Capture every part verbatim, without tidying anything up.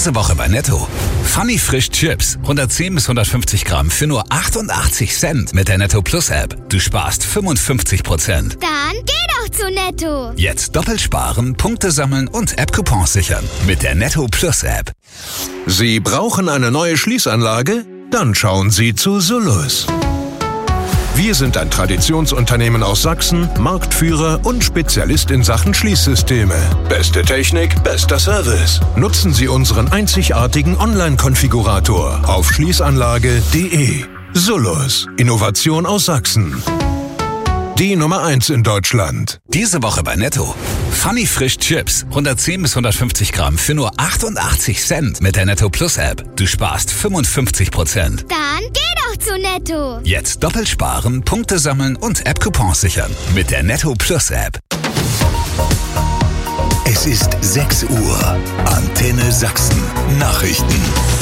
Diese Woche bei Netto. Funny Frisch Chips. hundertzehn bis hundertfünfzig Gramm für nur achtundachtzig Cent mit der Netto Plus App. Du sparst fünfundfünfzig Prozent. Dann geh doch zu Netto. Jetzt doppelt sparen, Punkte sammeln und App-Coupons sichern mit der Netto Plus App. Sie brauchen eine neue Schließanlage? Dann schauen Sie zu Sullus. Wir sind ein Traditionsunternehmen aus Sachsen, Marktführer und Spezialist in Sachen Schließsysteme. Beste Technik, bester Service. Nutzen Sie unseren einzigartigen Online-Konfigurator auf schließanlage punkt de. Sullus. Innovation aus Sachsen. Die Nummer eins in Deutschland. Diese Woche bei Netto. Funny Frisch Chips. hundertzehn bis hundertfünfzig Gramm für nur achtundachtzig Cent mit der Netto Plus App. Du sparst fünfundfünfzig Prozent. Dann geh doch zu Netto. Jetzt doppelt sparen, Punkte sammeln und App-Coupons sichern mit der Netto Plus App. Es ist sechs Uhr. Antenne Sachsen. Nachrichten.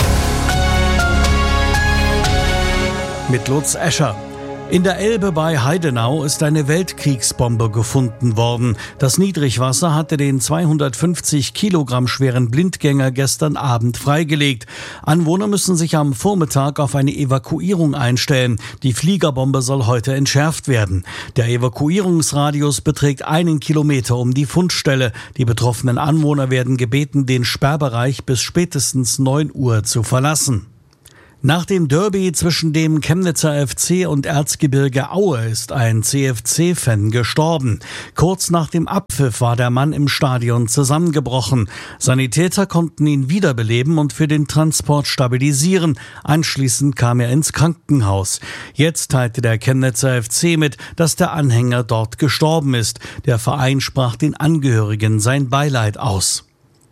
Mit Lutz Escher. In der Elbe bei Heidenau ist eine Weltkriegsbombe gefunden worden. Das Niedrigwasser hatte den zweihundertfünfzig Kilogramm schweren Blindgänger gestern Abend freigelegt. Anwohner müssen sich am Vormittag auf eine Evakuierung einstellen. Die Fliegerbombe soll heute entschärft werden. Der Evakuierungsradius beträgt einen Kilometer um die Fundstelle. Die betroffenen Anwohner werden gebeten, den Sperrbereich bis spätestens neun Uhr zu verlassen. Nach dem Derby zwischen dem Chemnitzer F C und Erzgebirge Aue ist ein C F C-Fan gestorben. Kurz nach dem Abpfiff war der Mann im Stadion zusammengebrochen. Sanitäter konnten ihn wiederbeleben und für den Transport stabilisieren. Anschließend kam er ins Krankenhaus. Jetzt teilte der Chemnitzer F C mit, dass der Anhänger dort gestorben ist. Der Verein sprach den Angehörigen sein Beileid aus.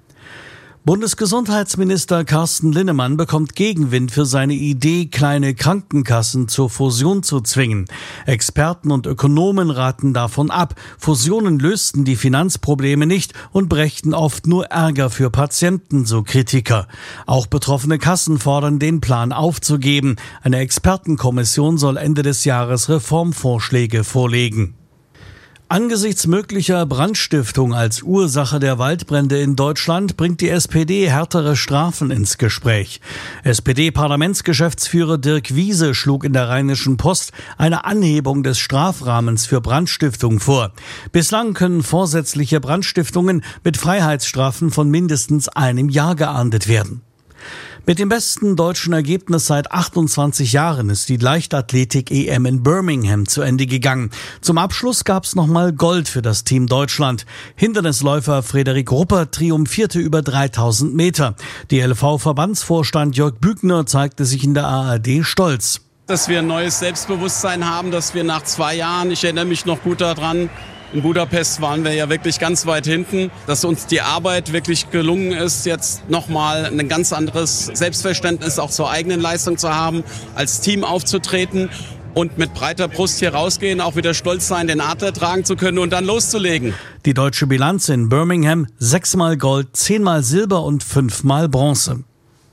Bundesgesundheitsminister Carsten Linnemann bekommt Gegenwind für seine Idee, kleine Krankenkassen zur Fusion zu zwingen. Experten und Ökonomen raten davon ab. Fusionen lösten die Finanzprobleme nicht und brächten oft nur Ärger für Patienten, so Kritiker. Auch betroffene Kassen fordern, den Plan aufzugeben. Eine Expertenkommission soll Ende des Jahres Reformvorschläge vorlegen. Angesichts möglicher Brandstiftung als Ursache der Waldbrände in Deutschland bringt die S P D härtere Strafen ins Gespräch. S P D-Parlamentsgeschäftsführer Dirk Wiese schlug in der Rheinischen Post eine Anhebung des Strafrahmens für Brandstiftung vor. Bislang können vorsätzliche Brandstiftungen mit Freiheitsstrafen von mindestens einem Jahr geahndet werden. Mit dem besten deutschen Ergebnis seit achtundzwanzig Jahren ist die Leichtathletik-E M in Birmingham zu Ende gegangen. Zum Abschluss gab's nochmal Gold für das Team Deutschland. Hindernisläufer Frederik Ruppert triumphierte über dreitausend Meter. Die L V-Verbandsvorstand Jörg Bügner zeigte sich in der A R D stolz. Dass wir ein neues Selbstbewusstsein haben, dass wir nach zwei Jahren, ich erinnere mich noch gut daran, in Budapest waren wir ja wirklich ganz weit hinten, dass uns die Arbeit wirklich gelungen ist, jetzt nochmal ein ganz anderes Selbstverständnis auch zur eigenen Leistung zu haben, als Team aufzutreten und mit breiter Brust hier rausgehen, auch wieder stolz sein, den Adler tragen zu können und dann loszulegen. Die deutsche Bilanz in Birmingham: sechsmal Gold, zehnmal Silber und fünfmal Bronze.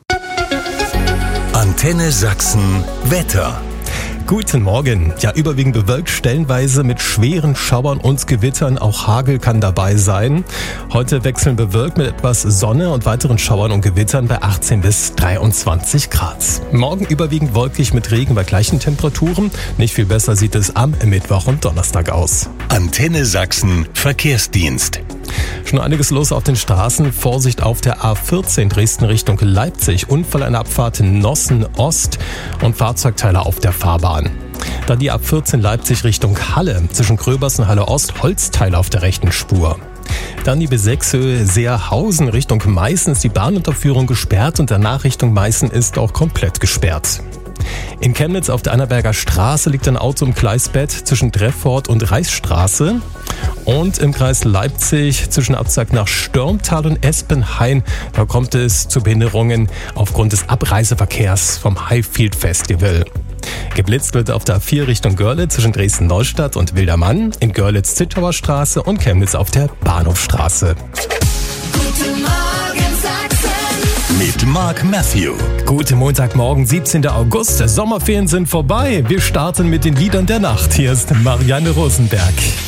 Antenne Sachsen Wetter. Guten Morgen. Ja, überwiegend bewölkt, stellenweise mit schweren Schauern und Gewittern. Auch Hagel kann dabei sein. Heute wechseln bewölkt mit etwas Sonne und weiteren Schauern und Gewittern bei achtzehn bis dreiundzwanzig Grad. Morgen überwiegend wolkig mit Regen bei gleichen Temperaturen. Nicht viel besser sieht es am Mittwoch und Donnerstag aus. Antenne Sachsen Verkehrsdienst. Schon einiges los auf den Straßen. Vorsicht auf der A vierzehn Dresden Richtung Leipzig. Unfall an der Abfahrt Nossen Ost und Fahrzeugteile auf der Fahrbahn. Dann die A vierzehn Leipzig Richtung Halle. Zwischen Gröbers und Halle Ost Holzteile auf der rechten Spur. Dann die B sechs Höhe Seerhausen Richtung Meißen ist die Bahnunterführung gesperrt und danach Richtung Meißen ist auch komplett gesperrt. In Chemnitz auf der Annaberger Straße liegt ein Auto im Gleisbett zwischen Treffort und Reichsstraße. Und im Kreis Leipzig zwischen Abzug nach Störmtal und Espenhain, da kommt es zu Behinderungen aufgrund des Abreiseverkehrs vom Highfield Festival. Geblitzt wird auf der A vier Richtung Görlitz zwischen Dresden-Neustadt und Wildermann, in Görlitz Zittauer Straße und Chemnitz auf der Bahnhofstraße. Guten Morgen Sachsen mit Mark Matthew. Guten Montagmorgen, siebzehnten August. Sommerferien sind vorbei. Wir starten mit den Liedern der Nacht. Hier ist Marianne Rosenberg.